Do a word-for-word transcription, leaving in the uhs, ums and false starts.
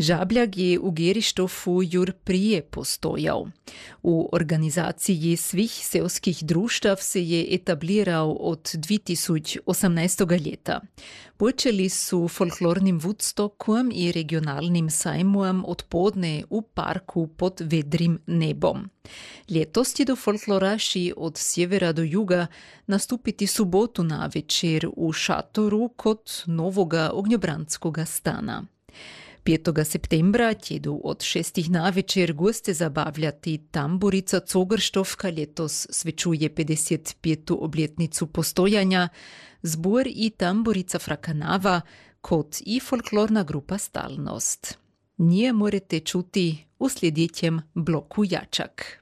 Žabljak je u Gerištofu jur prije postojal. U organizaciji svih seoskih društav se je etabliral od dve tisoč osemnajstega leta. Počeli su folklornim Woodstockom i regionalnim sajmom odpodne u parku pod vedrim nebom. Letos će do folkloraši od sjevera do juga nastupiti subotu na večer u šatoru kod novoga ognjobranskoga stana. petega septembra ćedu od šestih na večer goste zabavljati tamburica Cogerštovka, letos svečuje pedeset petu obljetnicu postojanja, zbor i tamburica Frakanava, kot i folklorna grupa Stalnost. Nje morate čuti u sljedećem bloku Jačak.